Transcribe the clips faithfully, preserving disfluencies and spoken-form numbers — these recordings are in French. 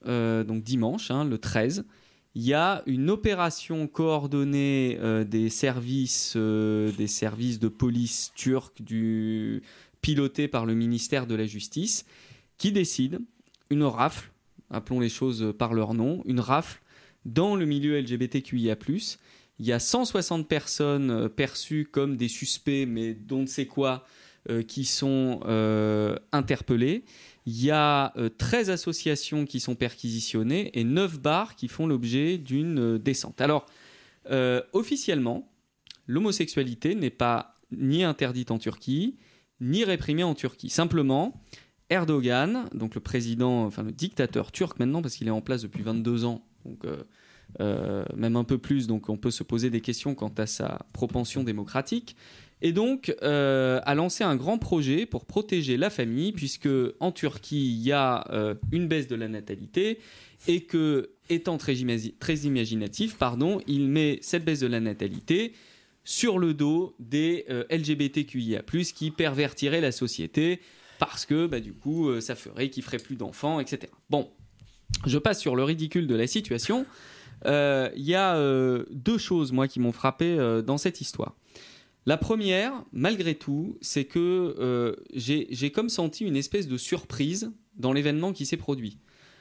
euh, donc dimanche, hein, le treize, il y a une opération coordonnée euh, des services, euh, des services de police turcs du, pilotée par le ministère de la Justice, qui décide une rafle, appelons les choses par leur nom, une rafle dans le milieu L G B T Q I A plus. Il y a cent soixante personnes perçues comme des suspects, mais dont ne sait quoi, euh, qui sont euh, interpellées. Il y a euh, treize associations qui sont perquisitionnées et neuf bars qui font l'objet d'une euh, descente. Alors, euh, officiellement, l'homosexualité n'est pas ni interdite en Turquie, ni réprimée en Turquie. Simplement, Erdogan, donc le président, enfin le dictateur turc maintenant, parce qu'il est en place depuis vingt-deux ans, donc euh, euh, même un peu plus, donc on peut se poser des questions quant à sa propension démocratique, et donc euh, a lancé un grand projet pour protéger la famille, puisque en Turquie, il y a euh, une baisse de la natalité, et que, étant très, imagi- très imaginatif, pardon, il met cette baisse de la natalité sur le dos des euh, L G B T Q I A plus, qui pervertiraient la société, parce que bah, du coup, euh, ça ferait qu'ils feraient plus d'enfants, et cetera. Bon, je passe sur le ridicule de la situation. Il euh, y a euh, deux choses, moi, qui m'ont frappé euh, dans cette histoire. La première, malgré tout, c'est que euh, j'ai, j'ai comme senti une espèce de surprise dans l'événement qui s'est produit.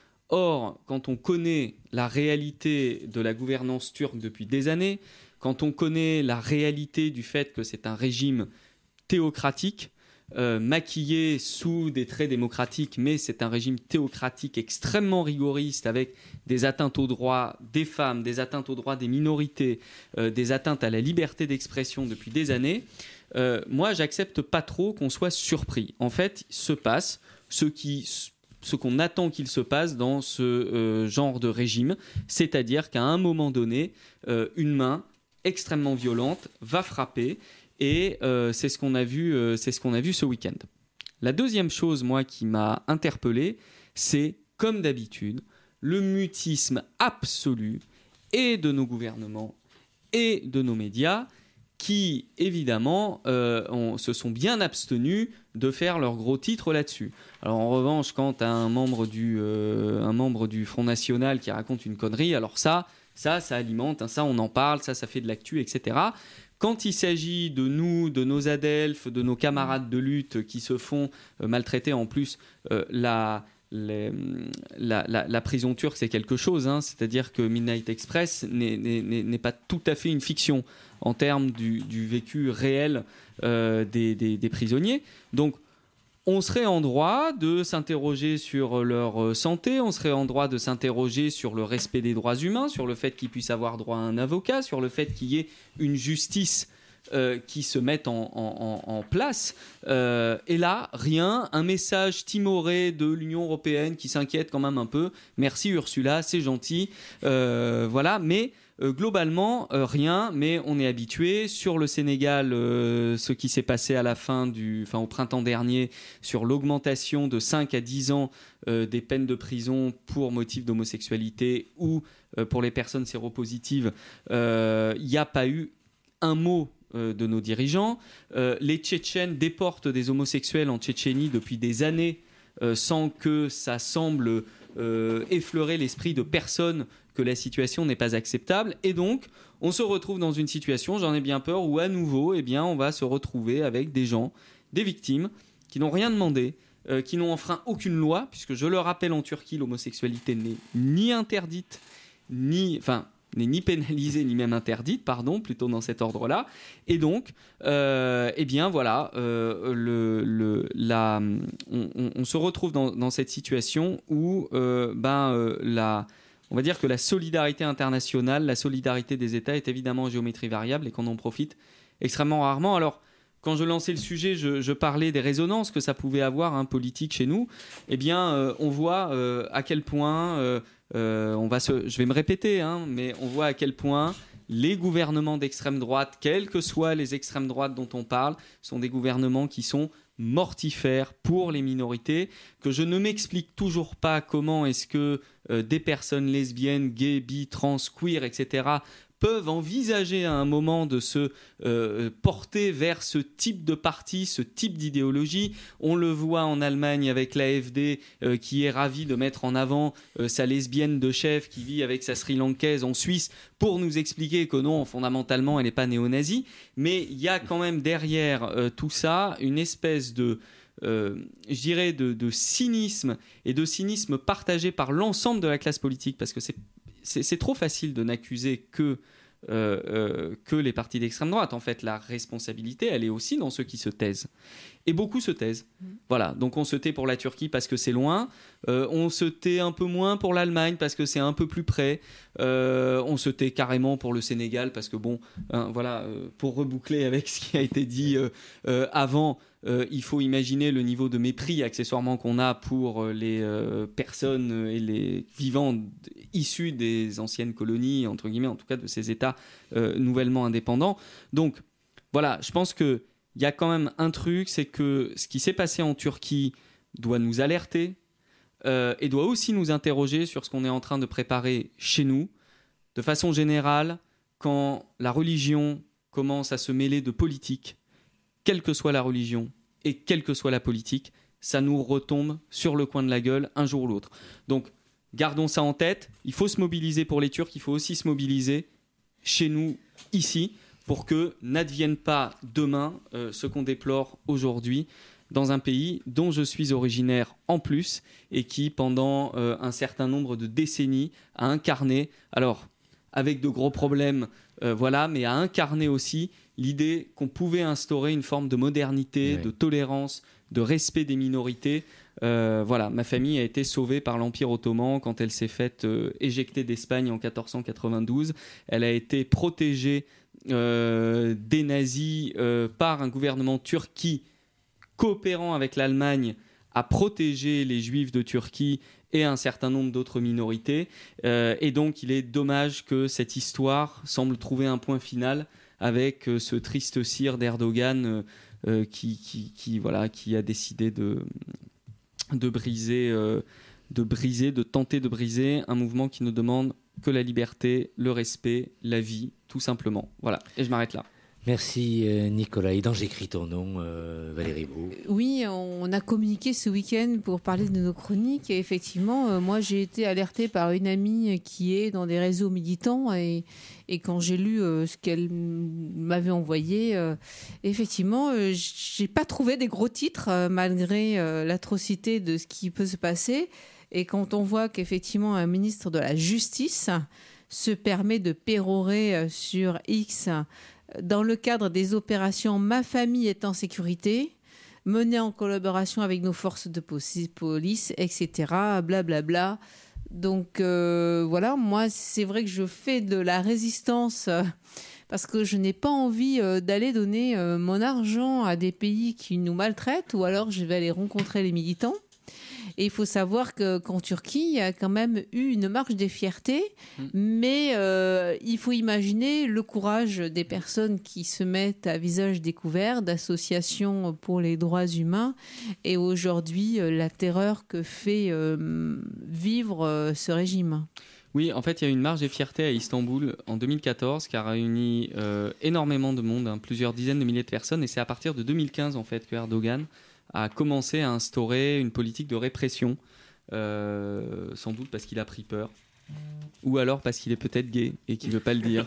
Or, quand on connaît la réalité de la gouvernance turque depuis des années, quand on connaît la réalité du fait que c'est un régime théocratique, euh, maquillé sous des traits démocratiques, mais c'est un régime théocratique extrêmement rigoriste, avec des atteintes aux droits des femmes, des atteintes aux droits des minorités, euh, des atteintes à la liberté d'expression depuis des années, euh, moi, j'accepte pas trop qu'on soit surpris. En fait, il se passe ce qui... ce qu'on attend qu'il se passe dans ce euh, genre de régime, c'est-à-dire qu'à un moment donné, euh, une main extrêmement violente va frapper, et euh, c'est ce qu'on a vu, euh, c'est ce qu'on a vu ce week-end. La deuxième chose, moi, qui m'a interpellé, c'est, comme d'habitude, le mutisme absolu et de nos gouvernements et de nos médias, qui, évidemment, euh, on, se sont bien abstenus de faire leur gros titre là-dessus. Alors, en revanche, quand tu as un membre du, euh, un membre du Front National qui raconte une connerie, alors ça, ça, ça alimente, hein, ça, on en parle, ça, ça fait de l'actu, et cetera. Quand il s'agit de nous, de nos adelphes, de nos camarades de lutte qui se font euh, maltraiter, en plus, euh, la... Les, la, la, la prison turque, c'est quelque chose, hein, c'est-à-dire que Midnight Express n'est, n'est, n'est pas tout à fait une fiction en termes du, du vécu réel euh, des, des, des prisonniers. Donc, on serait en droit de s'interroger sur leur santé, on serait en droit de s'interroger sur le respect des droits humains, sur le fait qu'ils puissent avoir droit à un avocat, sur le fait qu'il y ait une justice Euh, qui se mettent en, en, en place. Euh, et là, rien, un message timoré de l'Union européenne qui s'inquiète quand même un peu. Merci Ursula, c'est gentil. Euh, voilà, mais euh, globalement, euh, rien, mais on est habitué. Sur le Sénégal, euh, ce qui s'est passé à la fin du, enfin, au printemps dernier, sur l'augmentation de cinq à dix ans euh, des peines de prison pour motif d'homosexualité ou euh, pour les personnes séropositives, il euh, n'y a pas eu un mot de nos dirigeants. Euh, les Tchétchènes déportent des homosexuels en Tchétchénie depuis des années euh, sans que ça semble euh, effleurer l'esprit de personne que la situation n'est pas acceptable. Et donc, on se retrouve dans une situation, j'en ai bien peur, où à nouveau, eh bien, on va se retrouver avec des gens, des victimes, qui n'ont rien demandé, euh, qui n'ont enfreint aucune loi, puisque je le rappelle, en Turquie, l'homosexualité n'est ni interdite, ni... Enfin, n'est ni pénalisée ni même interdite, pardon, plutôt dans cet ordre-là. Et donc, euh, eh bien voilà, euh, le, le, la, on, on, on se retrouve dans, dans cette situation où, euh, ben, euh, la, on va dire que la solidarité internationale, la solidarité des États est évidemment en géométrie variable et qu'on en profite extrêmement rarement. Alors, quand je lançais le sujet, je, je parlais des résonances que ça pouvait avoir, hein, politique chez nous. Eh bien, euh, on voit euh, à quel point... Euh, Euh, on va se, je vais me répéter, hein, mais on voit à quel point les gouvernements d'extrême droite, quelles que soient les extrêmes droites dont on parle, sont des gouvernements qui sont mortifères pour les minorités, que je ne m'explique toujours pas comment est-ce que euh, des personnes lesbiennes, gays, bi, trans, queer, et cetera peuvent envisager à un moment de se euh, porter vers ce type de parti, ce type d'idéologie. On le voit en Allemagne avec l'A F D euh, qui est ravie de mettre en avant euh, sa lesbienne de chef qui vit avec sa Sri Lankaise en Suisse pour nous expliquer que non, fondamentalement, elle n'est pas néo-nazie. Mais il y a quand même derrière euh, tout ça une espèce de... Euh, je dirais de, de cynisme et de cynisme partagé par l'ensemble de la classe politique, parce que c'est, c'est, c'est trop facile de n'accuser que, euh, euh, que les partis d'extrême droite. En fait, la responsabilité, elle est aussi dans ceux qui se taisent. Et beaucoup se taisent. Mmh. Voilà, donc on se tait pour la Turquie parce que c'est loin, euh, on se tait un peu moins pour l'Allemagne parce que c'est un peu plus près, euh, on se tait carrément pour le Sénégal parce que bon, hein, voilà, euh, pour reboucler avec ce qui a été dit euh, euh, avant, Euh, il faut imaginer le niveau de mépris accessoirement qu'on a pour les euh, personnes et les vivants issus des anciennes colonies, entre guillemets, en tout cas de ces États euh, nouvellement indépendants. Donc voilà, je pense qu'il y a quand même un truc, c'est que ce qui s'est passé en Turquie doit nous alerter euh, et doit aussi nous interroger sur ce qu'on est en train de préparer chez nous. De façon générale, quand la religion commence à se mêler de politique, quelle que soit la religion et quelle que soit la politique, ça nous retombe sur le coin de la gueule un jour ou l'autre. Donc, gardons ça en tête. Il faut se mobiliser pour les Turcs, il faut aussi se mobiliser chez nous, ici, pour que n'advienne pas demain euh, ce qu'on déplore aujourd'hui dans un pays dont je suis originaire en plus et qui, pendant euh, un certain nombre de décennies, a incarné, alors avec de gros problèmes, euh, voilà, mais a incarné aussi l'idée qu'on pouvait instaurer une forme de modernité, oui. de tolérance, de respect des minorités. Euh, voilà, ma famille a été sauvée par l'Empire ottoman quand elle s'est faite euh, éjecter d'Espagne en quatorze cent quatre-vingt-douze. Elle a été protégée euh, des nazis euh, par un gouvernement turc qui, coopérant avec l'Allemagne, a protégé les Juifs de Turquie et un certain nombre d'autres minorités. Euh, et donc, il est dommage que cette histoire semble trouver un point final avec euh, ce triste sire d'Erdogan euh, euh, qui, qui, qui, voilà, qui a décidé de, de, briser, euh, de briser, de tenter de briser un mouvement qui ne demande que la liberté, le respect, la vie, tout simplement. Voilà, et je m'arrête là. Merci euh, Nicolas. Et donc j'écris ton nom, euh, Valérie Beau. Oui, on a communiqué ce week-end pour parler de nos chroniques. Et effectivement, euh, moi j'ai été alertée par une amie qui est dans des réseaux militants. Et, et quand j'ai lu euh, ce qu'elle m'avait envoyé, euh, effectivement, euh, j'ai pas trouvé des gros titres euh, malgré euh, l'atrocité de ce qui peut se passer. Et quand on voit qu'effectivement un ministre de la Justice se permet de pérorer sur X dans le cadre des opérations « Ma famille est en sécurité », menées en collaboration avec nos forces de police, et cetera, blablabla. Donc euh, voilà, moi, c'est vrai que je fais de la résistance euh, parce que je n'ai pas envie euh, d'aller donner euh, mon argent à des pays qui nous maltraitent, ou alors je vais aller rencontrer les militants. Et il faut savoir que, qu'en Turquie, il y a quand même eu une marche des fiertés, mmh. mais euh, il faut imaginer le courage des personnes qui se mettent à visage découvert, d'associations pour les droits humains, et aujourd'hui, euh, la terreur que fait euh, vivre euh, ce régime. Oui, en fait, il y a eu une marche des fiertés à Istanbul en deux mille quatorze qui a réuni euh, énormément de monde, hein, plusieurs dizaines de milliers de personnes, et c'est à partir de deux mille quinze en fait, que Erdogan a commencé à instaurer une politique de répression, euh, sans doute parce qu'il a pris peur, ou alors parce qu'il est peut-être gay et qu'il ne veut pas le dire.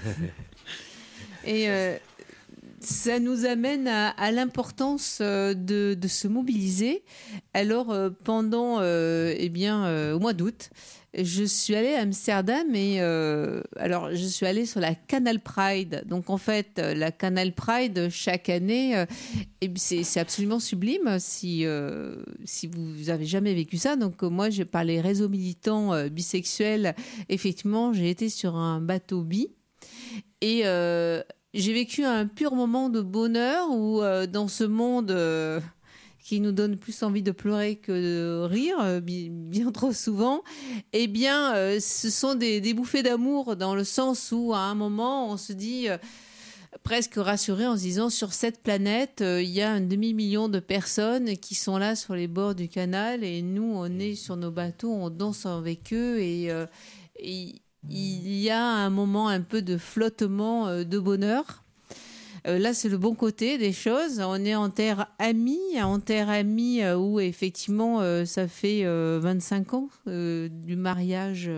Et euh, ça nous amène à, à l'importance de, de se mobiliser. Alors, euh, pendant, euh, eh bien, euh, au mois d'août, je suis allée à Amsterdam et euh, alors je suis allée sur la Canal Pride. Donc en fait, la Canal Pride chaque année, euh, et c'est, c'est absolument sublime si euh, si vous avez jamais vécu ça. Donc euh, moi, j'ai par les réseaux militants euh, bisexuels, effectivement, j'ai été sur un bateau bi et euh, j'ai vécu un pur moment de bonheur où euh, dans ce monde euh, qui nous donne plus envie de pleurer que de rire, bien, bien trop souvent, eh bien, euh, ce sont des, des bouffées d'amour dans le sens où, à un moment, on se dit euh, presque rassuré en se disant, sur cette planète, euh, il y a un demi-million de personnes qui sont là sur les bords du canal et nous, on est sur nos bateaux, on danse avec eux et, euh, et il y a un moment un peu de flottement euh, de bonheur. Euh, là, c'est le bon côté des choses. On est en terre amie, en terre amie euh, où effectivement, euh, ça fait euh, vingt-cinq ans euh, du mariage.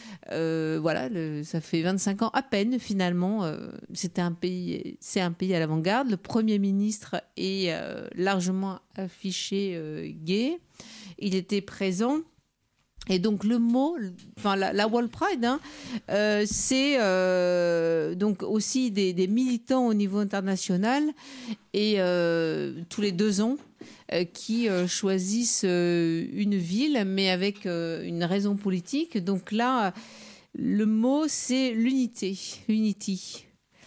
Euh, voilà, le, ça fait vingt-cinq ans à peine finalement. Euh, c'était un pays, c'est un pays à l'avant-garde. Le Premier ministre est euh, largement affiché euh, gay. Il était présent. Et donc le mot, enfin la, la World Pride, hein, euh, c'est euh, donc aussi des, des militants au niveau international et euh, tous les deux ans euh, qui euh, choisissent euh, une ville, mais avec euh, une raison politique. Donc là, le mot c'est l'unité, unity.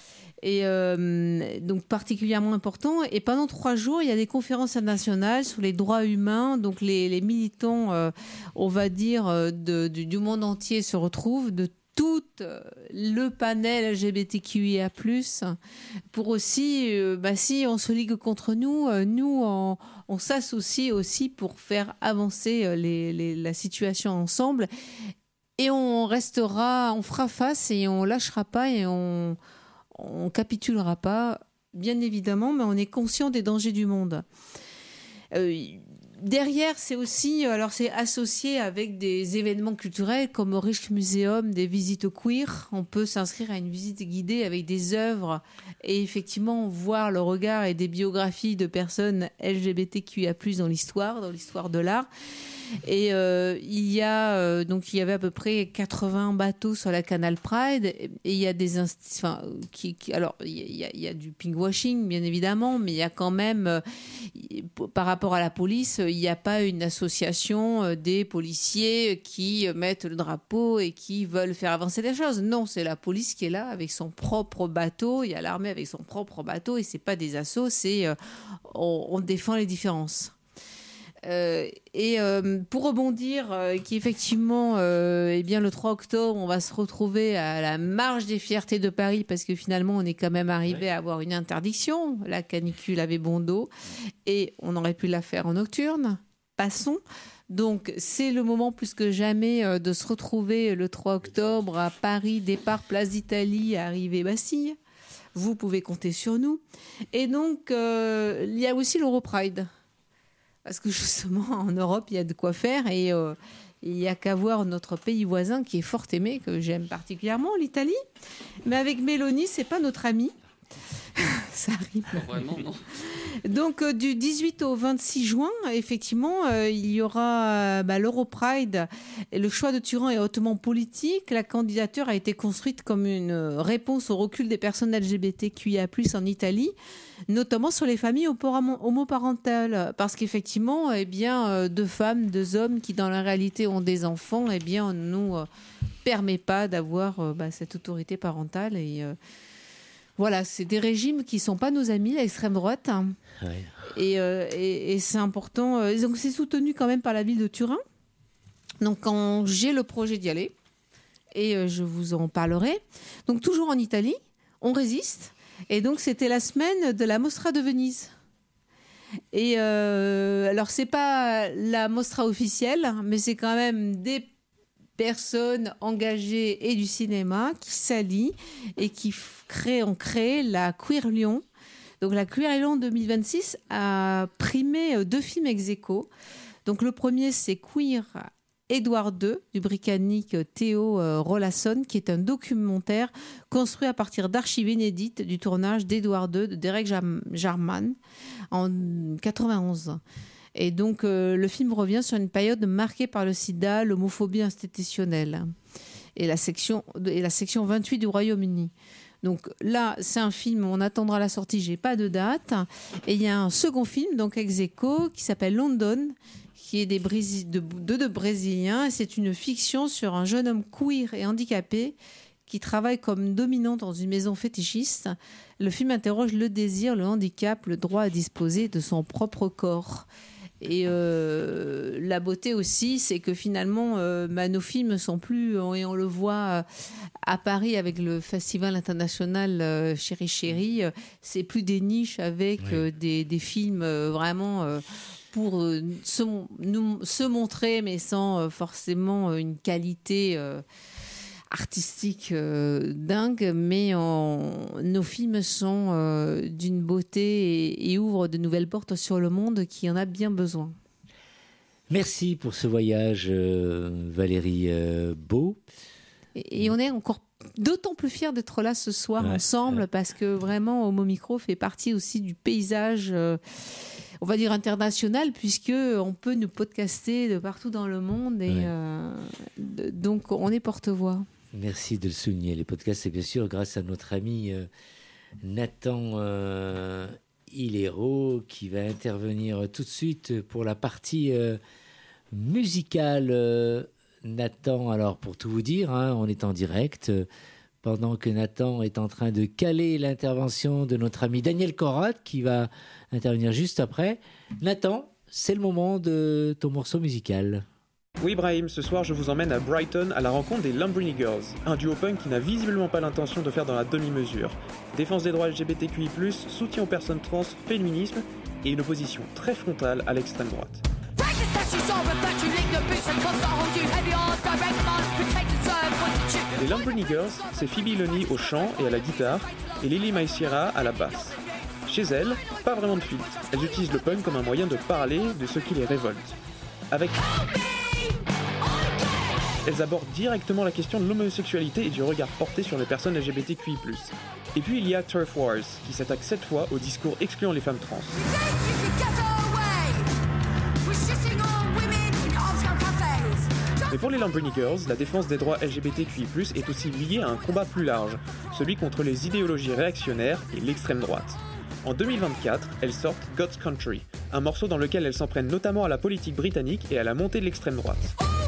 Et euh, donc particulièrement important. Et pendant trois jours, il y a des conférences internationales sur les droits humains. Donc les, les militants, euh, on va dire, de, du, du monde entier se retrouvent, de tout le panel L G B T Q I A plus, pour aussi, euh, bah, si on se ligue contre nous, euh, nous, on, on s'associe aussi pour faire avancer les, les, la situation ensemble. Et on restera, on fera face et on lâchera pas et on... On capitulera pas, bien évidemment, mais on est conscient des dangers du monde. Euh, derrière, c'est aussi, alors c'est associé avec des événements culturels comme au Rijksmuseum, des visites queer. On peut s'inscrire à une visite guidée avec des œuvres et effectivement voir le regard et des biographies de personnes L G B T Q I A plus, dans l'histoire, dans l'histoire de l'art. Et euh, il y a euh, donc il y avait à peu près quatre-vingts bateaux sur la Canal Pride et il y a des inst- enfin qui, qui alors il y a, il y a du pinkwashing bien évidemment, mais il y a quand même euh, par rapport à la police, il n'y a pas une association euh, des policiers qui mettent le drapeau et qui veulent faire avancer les choses. Non, c'est la police qui est là avec son propre bateau, il y a l'armée avec son propre bateau et c'est pas des assos, c'est euh, on, on défend les différences. Euh, et euh, pour rebondir, euh, qu'effectivement, euh, eh bien, le trois octobre, on va se retrouver à la marche des fiertés de Paris parce que finalement, on est quand même arrivé ouais. à avoir une interdiction. La canicule avait bon dos et on aurait pu la faire en nocturne. Passons. Donc, c'est le moment plus que jamais euh, de se retrouver le trois octobre à Paris, départ Place d'Italie, arrivée Bastille. Vous pouvez compter sur nous. Et donc, euh, il y a aussi l'Europride. Parce que justement, en Europe, il y a de quoi faire et euh, il n'y a qu'à voir notre pays voisin qui est fort aimé, que j'aime particulièrement, l'Italie. Mais avec Mélanie, c'est pas notre amie. Ça arrive. Vraiment, non. Donc, euh, du dix-huit au vingt-six juin, effectivement, euh, il y aura euh, bah, l'Europride. Le choix de Turin est hautement politique. La candidature a été construite comme une réponse au recul des personnes L G B T Q I A plus, en Italie, notamment sur les familles homoparentales. Parce qu'effectivement, eh bien, euh, deux femmes, deux hommes qui, dans la réalité, ont des enfants, eh bien, on ne nous euh, permet pas d'avoir euh, bah, cette autorité parentale. Et euh, voilà, c'est des régimes qui ne sont pas nos amis, l'extrême droite. Ouais. Et, euh, et, et c'est important. Donc, c'est soutenu quand même par la ville de Turin. Donc, quand j'ai le projet d'y aller, et euh, je vous en parlerai. Donc, toujours en Italie, on résiste. Et donc, c'était la semaine de la Mostra de Venise. Et euh, alors, c'est pas la Mostra officielle, mais c'est quand même des personnes engagées et du cinéma qui s'allient et qui créent, ont créé la Queer Lyon. Donc, la Queer Lyon deux mille vingt-six a primé deux films ex aequo. Donc, le premier, c'est Queer Édouard deux du Britannique Théo Rollasson, qui est un documentaire construit à partir d'archives inédites du tournage d'Édouard deux de Derek Jarman en quatre-vingt-onze. Et donc, euh, le film revient sur une période marquée par le sida, l'homophobie institutionnelle et la section, et la section vingt-huit du Royaume-Uni. Donc là, c'est un film, on attendra la sortie, j'ai pas de date. Et il y a un second film, donc ex aequo, qui s'appelle London, qui est des Brésil- de, de, de Brésiliens. Et c'est une fiction sur un jeune homme queer et handicapé qui travaille comme dominant dans une maison fétichiste. Le film interroge le désir, le handicap, le droit à disposer de son propre corps. Et euh, la beauté aussi, c'est que finalement, euh, bah, nos films ne sont plus, et on le voit euh, à Paris avec le Festival international euh, Chéri Chéri, euh, c'est plus des niches avec oui. euh, des, des films euh, vraiment euh, pour euh, se, nous, se montrer, mais sans euh, forcément une qualité. Euh, artistique euh, dingue, mais en, nos films sont euh, d'une beauté et, et ouvrent de nouvelles portes sur le monde qui en a bien besoin. Merci pour ce voyage, euh, Valérie euh, Beau. Et, et on est encore d'autant plus fiers d'être là ce soir ouais, ensemble, ouais. parce que vraiment, Homo Micro fait partie aussi du paysage, euh, on va dire international, puisqu'on peut nous podcaster de partout dans le monde. Et ouais. euh, de, donc, on est porte-voix. Merci de le souligner. Les podcasts, c'est bien sûr grâce à notre ami euh, Nathan euh, Hilero qui va intervenir tout de suite pour la partie euh, musicale. Euh, Nathan, alors pour tout vous dire, hein, on est en direct euh, pendant que Nathan est en train de caler l'intervention de notre ami Daniel Conrad qui va intervenir juste après. Nathan, c'est le moment de ton morceau musical. Oui Brahim, ce soir je vous emmène à Brighton à la rencontre des Lambrini Girls, un duo punk qui n'a visiblement pas l'intention de faire dans la demi-mesure. Défense des droits L G B T Q I plus, soutien aux personnes trans, féminisme et une opposition très frontale à l'extrême droite. Les Lambrini Girls, c'est Phoebe Loney au chant et à la guitare et Lily Mai Sierra à la basse. Chez elles, pas vraiment de filtre, elles utilisent le punk comme un moyen de parler de ce qui les révolte. Avec... Elles abordent directement la question de l'homosexualité et du regard porté sur les personnes L G B T Q I plus. Et puis il y a Turf Wars, qui s'attaque cette fois au discours excluant les femmes trans. Mais pour les Lambrini Girls, la défense des droits L G B T Q I plus, est aussi liée à un combat plus large, celui contre les idéologies réactionnaires et l'extrême droite. En deux mille vingt-quatre, elles sortent God's Country, un morceau dans lequel elles s'en prennent notamment à la politique britannique et à la montée de l'extrême droite.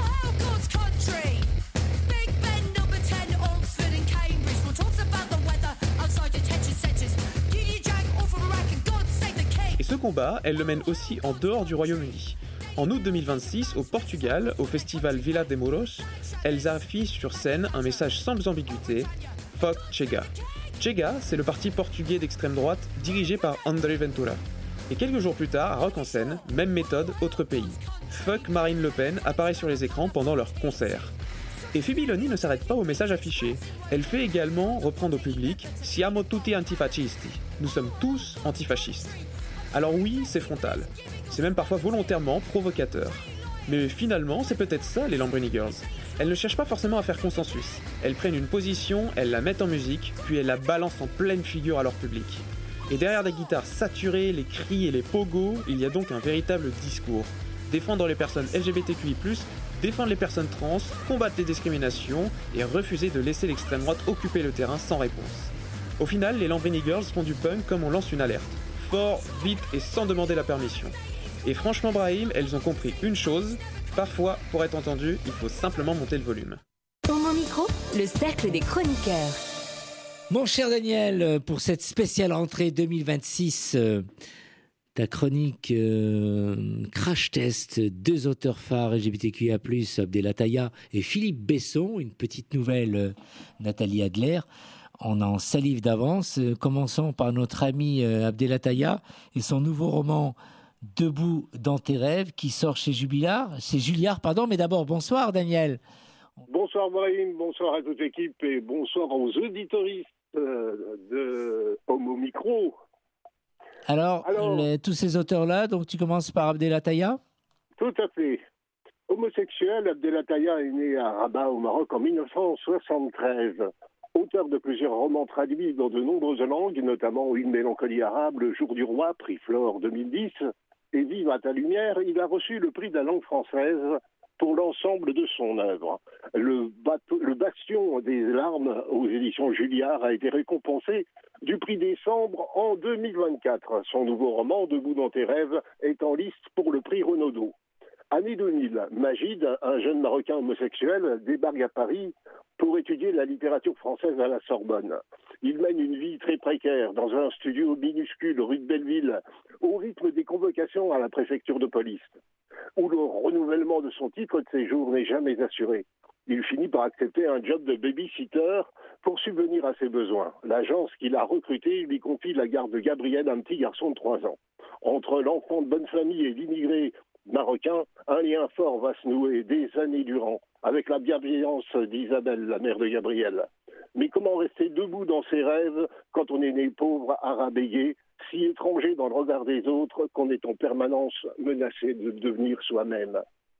Et ce combat, elles le mènent aussi en dehors du Royaume-Uni. En août deux mille vingt-six, au Portugal, au festival Vila de Mouros, elles affichent sur scène un message sans ambiguïté, « Fuck Chega ». Chega, c'est le parti portugais d'extrême droite dirigé par André Ventura. Et quelques jours plus tard, à Rock en Seine, même méthode, autre pays. Fuck Marine Le Pen apparaît sur les écrans pendant leur concert. Et Phoebe Loney ne s'arrête pas au message affiché. Elle fait également reprendre au public « Siamo tutti antifascisti ». Nous sommes tous antifascistes. Alors oui, c'est frontal. C'est même parfois volontairement provocateur. Mais finalement, c'est peut-être ça les Lambrini Girls. Elles ne cherchent pas forcément à faire consensus. Elles prennent une position, elles la mettent en musique, puis elles la balancent en pleine figure à leur public. Et derrière des guitares saturées, les cris et les pogos, il y a donc un véritable discours. Défendre les personnes L G B T Q I plus, défendre les personnes trans, combattre les discriminations et refuser de laisser l'extrême droite occuper le terrain sans réponse. Au final, les Lambrini Girls font du punk comme on lance une alerte. Fort, vite et sans demander la permission. Et franchement Brahim, elles ont compris une chose, parfois, pour être entendu, il faut simplement monter le volume. Homo Micro, le cercle des chroniqueurs. Mon cher Daniel, pour cette spéciale rentrée deux mille vingt-six, euh, ta chronique euh, Crash Test, deux auteurs phares L G B T Q I A plus, Abdelataya et Philippe Besson, une petite nouvelle, euh, Nathalie Adler. On en salive d'avance. Euh, commençons par notre ami euh, Abdelataya et son nouveau roman Debout dans tes rêves qui sort chez Jubilard, chez Julliard, pardon. Mais d'abord, bonsoir Daniel. Bonsoir Brahim, bonsoir à toute l'équipe et bonsoir aux auditoristes euh, de Homo Micro. Alors, Alors les, tous ces auteurs-là, donc tu commences par Abdelataya ? Tout à fait. Homosexuel, Abdelataya est né à Rabat au Maroc en dix-neuf cent soixante-treize. Auteur de plusieurs romans traduits dans de nombreuses langues, notamment Une mélancolie arabe, Le jour du roi, prix Flore deux mille dix, et Vive à ta lumière, il a reçu le prix de la langue française pour l'ensemble de son œuvre. Le, bateau, le Bastion des larmes aux éditions Julliard a été récompensé du prix Décembre en deux mille vingt-quatre. Son nouveau roman, Debout dans tes rêves, est en liste pour le prix Renaudot. Année deux mille, Magid, un jeune Marocain homosexuel, débarque à Paris pour étudier la littérature française à la Sorbonne. Il mène une vie très précaire dans un studio minuscule rue de Belleville, au rythme des convocations à la préfecture de police, où le renouvellement de son titre de séjour n'est jamais assuré. Il finit par accepter un job de baby-sitter pour subvenir à ses besoins. L'agence qu'il a recruté lui confie la garde de Gabriel, un petit garçon de trois ans. Entre l'enfant de bonne famille et l'immigré marocain, un lien fort va se nouer des années durant. avec la bienveillance d'Isabelle, la mère de Gabriel. Mais comment rester debout dans ses rêves quand on est né pauvre, arabégué, si étranger dans le regard des autres qu'on est en permanence menacé de devenir soi-même?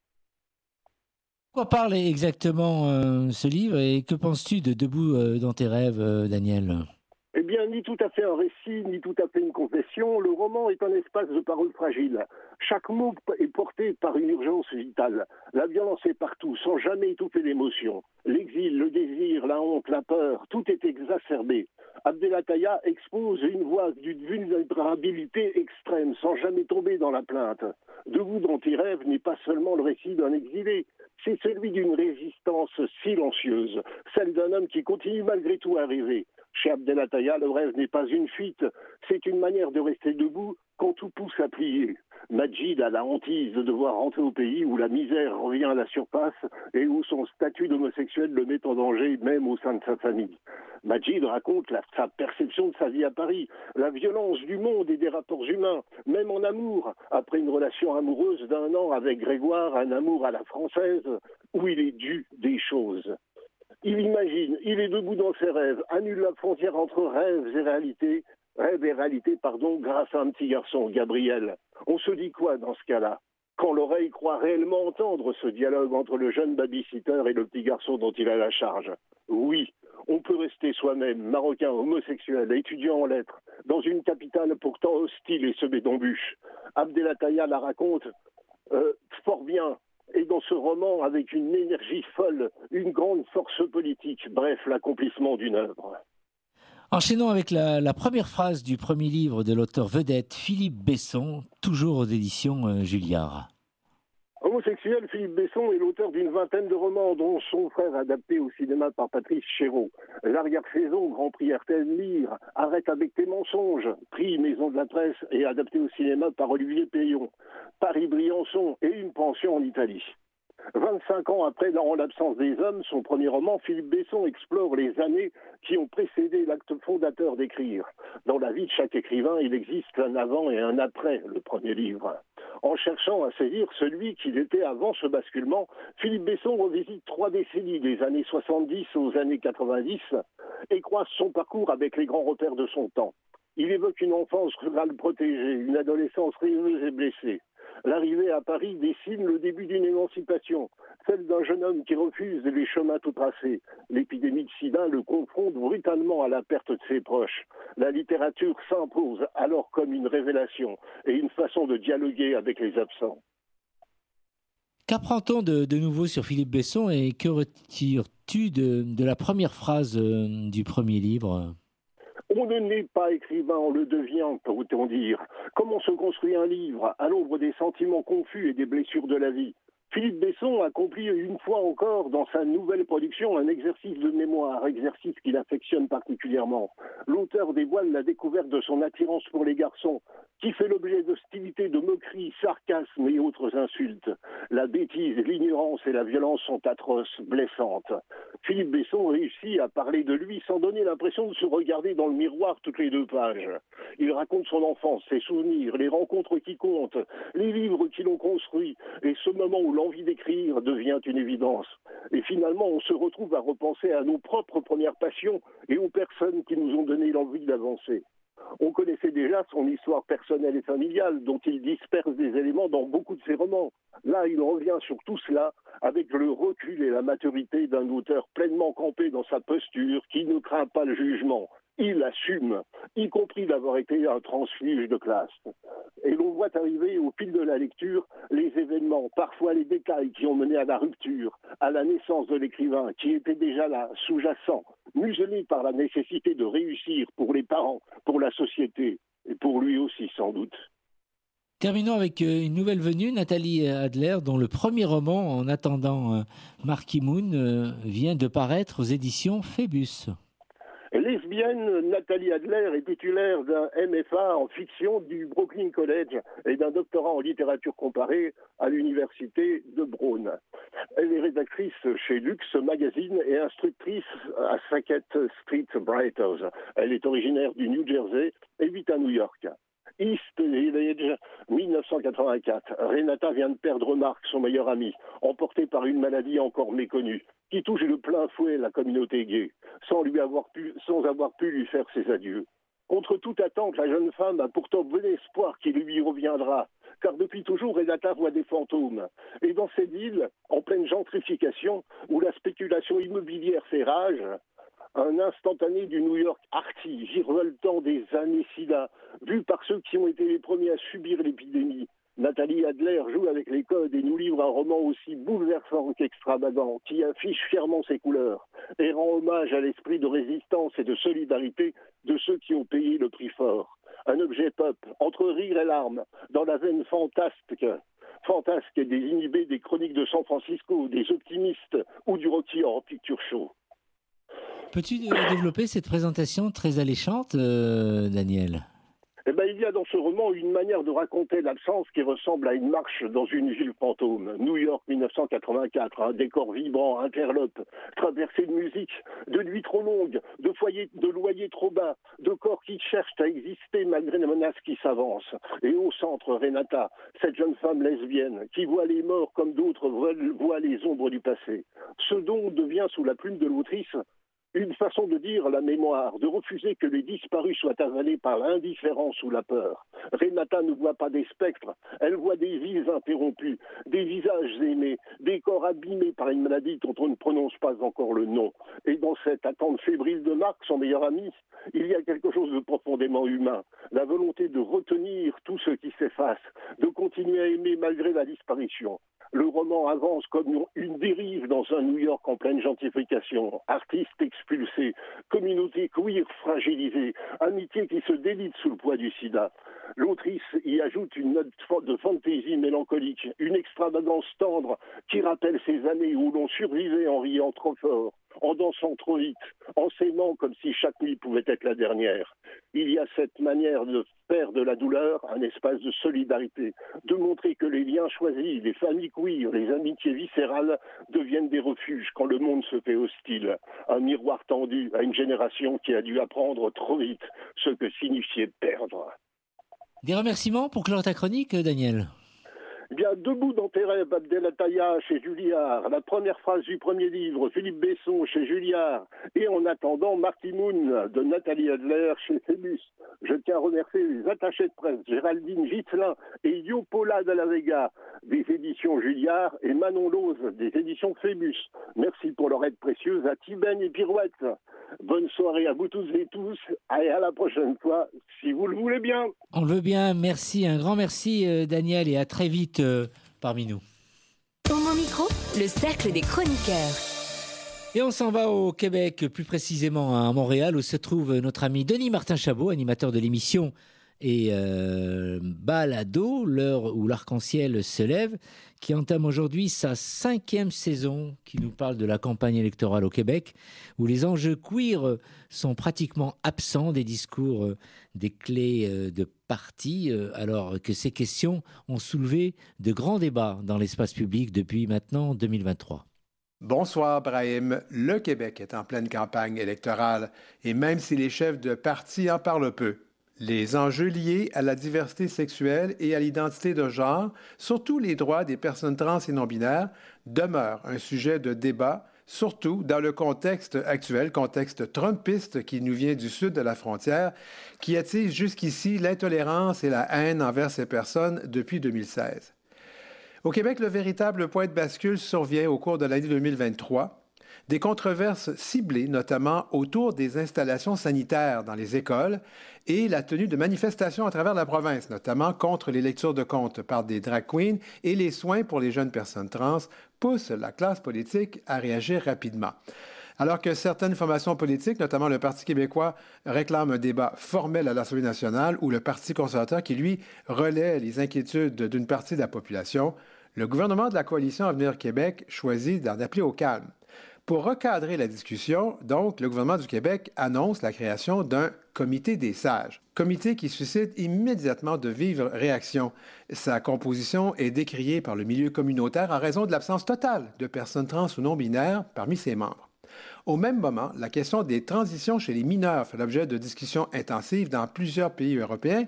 Quoi parle exactement euh, ce livre et que penses-tu de Debout euh, dans tes rêves, euh, Daniel ? Eh bien, ni tout à fait un récit, ni tout à fait une confession, le roman est un espace de parole fragile. Chaque mot est porté par une urgence vitale. La violence est partout, sans jamais étouffer l'émotion. L'exil, le désir, la honte, la peur, tout est exacerbé. Abdelataya expose une voix d'une vulnérabilité extrême, sans jamais tomber dans la plainte. Debout dans tes rêves n'est pas seulement le récit d'un exilé, c'est celui d'une résistance silencieuse, celle d'un homme qui continue malgré tout à rêver. Chez Abdelataya, le rêve n'est pas une fuite, c'est une manière de rester debout quand tout pousse à plier. Majid a la hantise de devoir rentrer au pays où la misère revient à la surface et où son statut d'homosexuel le met en danger même au sein de sa famille. Majid raconte la, sa perception de sa vie à Paris, la violence du monde et des rapports humains, même en amour, après une relation amoureuse d'un an avec Grégoire, un amour à la française, où il est dû des choses. Il imagine, il est debout dans ses rêves, annule la frontière entre rêves et réalité, rêve et réalité, pardon, grâce à un petit garçon, Gabriel. On se dit quoi dans ce cas-là? Quand l'oreille croit réellement entendre ce dialogue entre le jeune babysitter et le petit garçon dont il a la charge. Oui, on peut rester soi-même, marocain, homosexuel, étudiant en lettres, dans une capitale pourtant hostile et semée d'embûches. Abdelataya la raconte euh, fort bien. Et dans ce roman, avec une énergie folle, une grande force politique, bref, l'accomplissement d'une œuvre. Enchaînons avec la, la première phrase du premier livre de l'auteur vedette Philippe Besson, toujours aux éditions euh, Julliard. Homosexuel, Philippe Besson est l'auteur d'une vingtaine de romans, dont son frère adapté au cinéma par Patrice Chéreau. L'arrière-saison, Grand Prix R T L Lire, Arrête avec tes mensonges, prix Maison de la Presse et adapté au cinéma par Olivier Payon. Paris-Briançon et Une pension en Italie. vingt-cinq ans après Dans l'absence des hommes, son premier roman, Philippe Besson explore les années qui ont précédé l'acte fondateur d'écrire. Dans la vie de chaque écrivain, il existe un avant et un après le premier livre. En cherchant à saisir celui qu'il était avant ce basculement, Philippe Besson revisite trois décennies, des années soixante-dix aux années quatre-vingt-dix, et croise son parcours avec les grands repères de son temps. Il évoque une enfance rurale protégée, une adolescence rêveuse et blessée. L'arrivée à Paris dessine le début d'une émancipation, celle d'un jeune homme qui refuse les chemins tout tracés. L'épidémie de sida le confronte brutalement à la perte de ses proches. La littérature s'impose alors comme une révélation et une façon de dialoguer avec les absents. Qu'apprend-on de, de nouveau sur Philippe Besson et que retires-tu de, de la première phrase euh, du premier livre ? On ne naît pas écrivain, on le devient, peut-on dire. Comment se construit un livre à l'ombre des sentiments confus et des blessures de la vie? Philippe Besson accomplit une fois encore dans sa nouvelle production un exercice de mémoire, exercice qu'il affectionne particulièrement. L'auteur dévoile la découverte de son attirance pour les garçons, qui fait l'objet d'hostilité, de moqueries, sarcasmes et autres insultes. La bêtise, l'ignorance et la violence sont atroces, blessantes. Philippe Besson réussit à parler de lui sans donner l'impression de se regarder dans le miroir toutes les deux pages. Il raconte son enfance, ses souvenirs, les rencontres qui comptent, les livres qui l'ont construit, et ce moment où l'envie d'écrire devient une évidence. Et finalement, on se retrouve à repenser à nos propres premières passions et aux personnes qui nous ont donné l'envie d'avancer. On connaissait déjà son histoire personnelle et familiale, dont il disperse des éléments dans beaucoup de ses romans. Là, il revient sur tout cela avec le recul et la maturité d'un auteur pleinement campé dans sa posture, qui ne craint pas le jugement. Il assume, y compris d'avoir été un transfuge de classe. Et l'on voit arriver au fil de la lecture les événements, parfois les détails qui ont mené à la rupture, à la naissance de l'écrivain, qui était déjà là, sous-jacent, muselé par la nécessité de réussir pour les parents, pour la société, et pour lui aussi sans doute. Terminons avec une nouvelle venue, Nathalie Adler, dont le premier roman, En attendant Marquis Moon, vient de paraître aux éditions Phébus. Lesbienne, Nathalie Adler est titulaire d'un M F A en fiction du Brooklyn College et d'un doctorat en littérature comparée à l'université de Brown. Elle est rédactrice chez Lux Magazine et instructrice à Sackett Street Writers. Elle est originaire du New Jersey et vit à New York. East Village, dix-neuf cent quatre-vingt-quatre. Renata vient de perdre Marc, son meilleur ami, emporté par une maladie encore méconnue, qui touche de plein fouet la communauté gay, sans, lui avoir pu, sans avoir pu lui faire ses adieux. Contre toute attente, la jeune femme a pourtant bon espoir qu'il lui reviendra, car depuis toujours, Renata voit des fantômes. Et dans cette ville, en pleine gentrification, où la spéculation immobilière fait rage, un instantané du New York arty, virevoltant des années sida, vu par ceux qui ont été les premiers à subir l'épidémie. Nathalie Adler joue avec les codes et nous livre un roman aussi bouleversant qu'extravagant, qui affiche fièrement ses couleurs et rend hommage à l'esprit de résistance et de solidarité de ceux qui ont payé le prix fort. Un objet pop, entre rire et larmes, dans la veine fantastique, fantasque et désinhibée des chroniques de San Francisco, des optimistes ou du Rocky Horror Picture Show. Peux-tu développer cette présentation très alléchante, euh, Daniel ? Eh ben, il y a dans ce roman une manière de raconter l'absence qui ressemble à une marche dans une ville fantôme. New York dix-neuf cent quatre-vingt-quatre, un décor vibrant, interlope, traversé de musique, de nuits trop longues, de foyers, de loyers trop bas, de corps qui cherchent à exister malgré les menaces qui s'avancent. Et au centre, Renata, cette jeune femme lesbienne qui voit les morts comme d'autres voient les ombres du passé. Ce don devient sous la plume de l'autrice une façon de dire la mémoire, de refuser que les disparus soient avalés par l'indifférence ou la peur. Renata ne voit pas des spectres, elle voit des vies interrompues, des visages aimés, des corps abîmés par une maladie dont on ne prononce pas encore le nom. Et dans cette attente fébrile de Marc, son meilleur ami, il y a quelque chose de profondément humain. La volonté de retenir tout ce qui s'efface, de continuer à aimer malgré la disparition. Le roman avance comme une dérive dans un New York en pleine gentrification. Artistes expulsés, communauté queer fragilisée, amitié qui se délite sous le poids du sida. L'autrice y ajoute une note de fantaisie mélancolique, une extravagance tendre qui rappelle ces années où l'on survivait en riant trop fort, en dansant trop vite, en s'aimant comme si chaque nuit pouvait être la dernière. Il y a cette manière de faire de la douleur un espace de solidarité, de montrer que les liens choisis, les familles queer, les amitiés viscérales deviennent des refuges quand le monde se fait hostile. Un miroir tendu à une génération qui a dû apprendre trop vite ce que signifiait perdre. Des remerciements pour clore ta chronique, Daniel. Eh bien, Debout dans tes rêves, Abdelataya chez Julliard, la première phrase du premier livre, Philippe Besson chez Julliard, et En attendant, Marty Moon de Nathalie Adler chez Phébus. Je tiens à remercier les attachés de presse, Géraldine Gitzelin et Yopola de la Vega, des éditions Julliard, et Manon Lose, des éditions Phébus. Merci pour leur aide précieuse à Tiben et Pirouette. Bonne soirée à vous tous et tous, et à la prochaine fois, si vous le voulez bien. On le veut bien, merci, un grand merci euh, Daniel, et à très vite euh, parmi nous. Dans mon micro, le cercle des chroniqueurs. Et on s'en va au Québec, plus précisément à Montréal, où se trouve notre ami Denis Martin-Chabot, animateur de l'émission et euh, Balado, l'heure où l'arc-en-ciel se lève, qui entame aujourd'hui sa cinquième saison, qui nous parle de la campagne électorale au Québec, où les enjeux queer sont pratiquement absents des discours euh, des clés euh, de parti, euh, alors que ces questions ont soulevé de grands débats dans l'espace public depuis maintenant deux mille vingt-trois. Bonsoir, Brahim. Le Québec est en pleine campagne électorale, et même si les chefs de parti en parlent peu, les enjeux liés à la diversité sexuelle et à l'identité de genre, surtout les droits des personnes trans et non-binaires, demeurent un sujet de débat, surtout dans le contexte actuel, contexte trumpiste qui nous vient du sud de la frontière, qui attise jusqu'ici l'intolérance et la haine envers ces personnes depuis deux mille seize. Au Québec, le véritable point de bascule survient au cours de l'année deux mille vingt-trois. Des controverses ciblées, notamment autour des installations sanitaires dans les écoles et la tenue de manifestations à travers la province, notamment contre les lectures de contes par des drag queens et les soins pour les jeunes personnes trans, poussent la classe politique à réagir rapidement. Alors que certaines formations politiques, notamment le Parti québécois, réclament un débat formel à l'Assemblée nationale, ou le Parti conservateur qui, lui, relaie les inquiétudes d'une partie de la population, le gouvernement de la Coalition Avenir Québec choisit d'en appeler au calme. Pour recadrer la discussion, donc, le gouvernement du Québec annonce la création d'un comité des sages, comité qui suscite immédiatement de vives réactions. Sa composition est décriée par le milieu communautaire en raison de l'absence totale de personnes trans ou non-binaires parmi ses membres. Au même moment, la question des transitions chez les mineurs fait l'objet de discussions intensives dans plusieurs pays européens,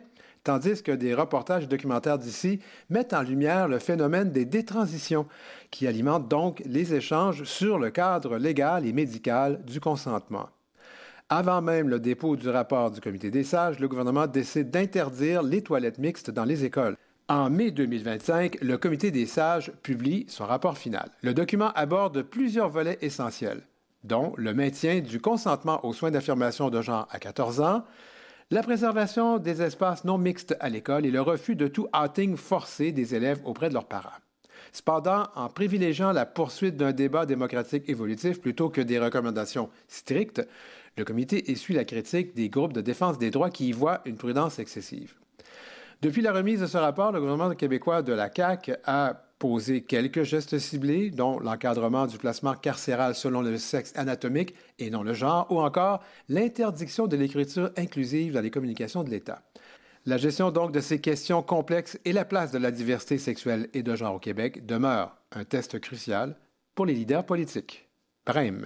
tandis que des reportages documentaires d'ici mettent en lumière le phénomène des détransitions, qui alimentent donc les échanges sur le cadre légal et médical du consentement. Avant même le dépôt du rapport du Comité des sages, le gouvernement décide d'interdire les toilettes mixtes dans les écoles. En mai deux mille vingt-cinq, le Comité des sages publie son rapport final. Le document aborde plusieurs volets essentiels, dont le maintien du consentement aux soins d'affirmation de genre à quatorze ans, la préservation des espaces non mixtes à l'école et le refus de tout outing forcé des élèves auprès de leurs parents. Cependant, en privilégiant la poursuite d'un débat démocratique évolutif plutôt que des recommandations strictes, le comité essuie la critique des groupes de défense des droits qui y voient une prudence excessive. Depuis la remise de ce rapport, le gouvernement québécois de la C A Q a posé quelques gestes ciblés, dont l'encadrement du placement carcéral selon le sexe anatomique et non le genre, ou encore l'interdiction de l'écriture inclusive dans les communications de l'État. La gestion donc de ces questions complexes et la place de la diversité sexuelle et de genre au Québec demeure un test crucial pour les leaders politiques. Brème.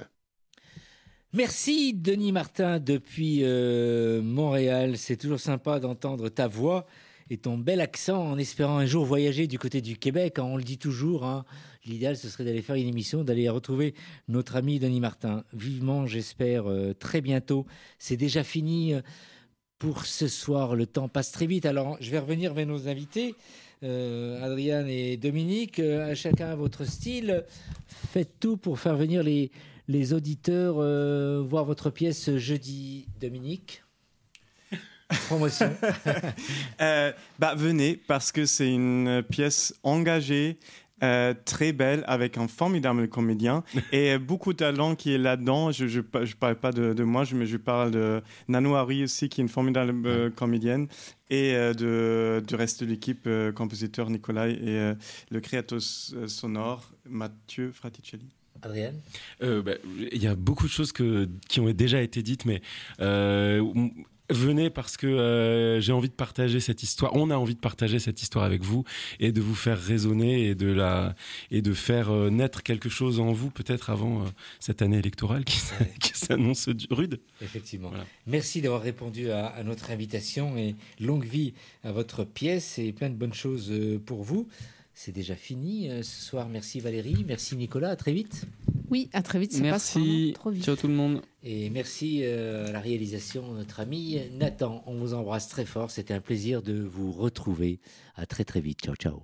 Merci Denis Martin depuis euh, Montréal. C'est toujours sympa d'entendre ta voix et ton bel accent en espérant un jour voyager du côté du Québec. On le dit toujours, hein, l'idéal ce serait d'aller faire une émission, d'aller retrouver notre ami Denis Martin. Vivement, j'espère, euh, très bientôt. C'est déjà fini pour ce soir. Le temps passe très vite. Alors, je vais revenir vers nos invités. Euh, Adriane et Dominique, euh, à chacun votre style. Faites tout pour faire venir les... les auditeurs euh, voir votre pièce jeudi. Dominique, promotion. euh, bah, venez, parce que c'est une pièce engagée, euh, très belle, avec un formidable comédien et beaucoup de talent qui est là-dedans. Je ne parle pas de, de moi, je, je parle de Nanou Harry aussi, qui est une formidable euh, comédienne, et euh, de, du reste de l'équipe, euh, compositeur Nicolas et euh, le créateur sonore Mathieu Fraticelli. Adrienne ? euh, bah, y a beaucoup de choses que, qui ont déjà été dites, mais euh, venez parce que euh, j'ai envie de partager cette histoire. On a envie de partager cette histoire avec vous et de vous faire résonner et de, la, et de faire euh, naître quelque chose en vous, peut-être avant euh, cette année électorale qui, ouais. qui s'annonce rude. Effectivement. Voilà. Merci d'avoir répondu à, à notre invitation et longue vie à votre pièce et plein de bonnes choses pour vous. C'est déjà fini euh, ce soir. Merci Valérie, merci Nicolas, à très vite. Oui, à très vite, ça merci. passe vraiment trop vite. Ciao tout le monde. Et merci euh, à la réalisation, notre ami Nathan. On vous embrasse très fort, c'était un plaisir de vous retrouver. À très très vite, ciao ciao.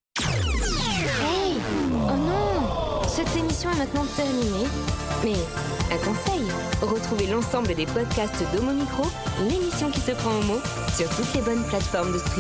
Hey, oh non, cette émission est maintenant terminée. Mais un conseil, retrouvez l'ensemble des podcasts d'Homo Micro, l'émission qui se prend au mot, sur toutes les bonnes plateformes de streaming.